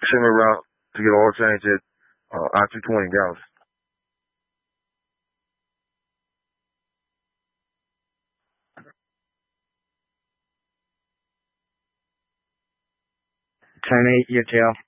Send me around to get oil change at I-220 in Dallas. Tony, your tail.